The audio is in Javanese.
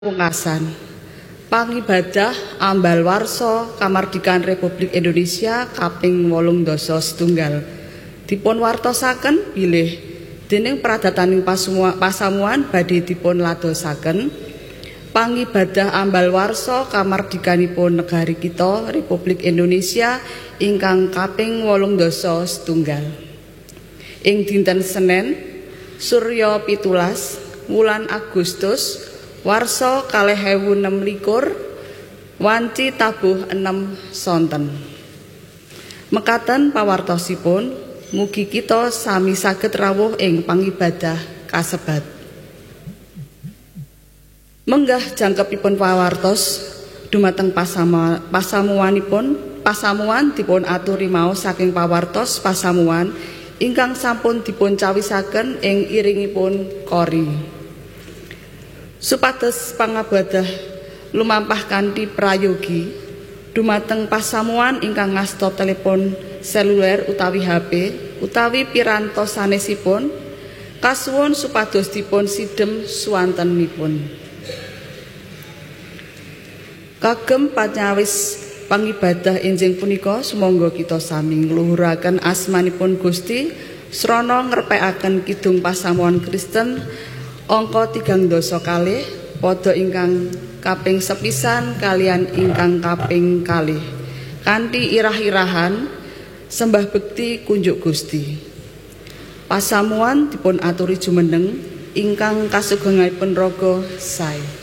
Pungkasan pangibadah ambal warsa kamardikan Republik Indonesia kaping 8/7 dipun wartosaken bilih dening pradataning pasamuan badhe dipun ladosaken pangibadah ambal warsa kamardikanipun negari kita Republik Indonesia ingkang kaping 8/7 ing dinten Senin Surya 17 wulan Agustus warsa 2026 wanci tabuh 6 sonten. Mekaten pawartosipun, mugi kita sami saged rawuh ing pangibadah kasebat. Menggah jangkepipun pawartos dumateng pasamuan dipun aturi maos saking pawartos pasamuan ingkang sampun dipun cawisaken ing iringipun kori. Supados pangabadah lumampah kanthi prayogi dumateng pasamuan ingkang ngasta telepon seluler utawi HP utawi piranto sanesipun kasuwun supados dipun sidhem swantenipun. Kagem panyawis pangibadah enjing punika sumangga kita sami ngluhuraken asmanipun Gusti srana ngrepekaken kidung pasamuan Kristen angka 3 kalih padha ingkang kaping sepisan kalian ingkang kaping kalih kanthi irah-irahan sembah bekti kunjuk Gusti. Pasamuan dipun aturi jumeneng ingkang kasugengipun raga sae.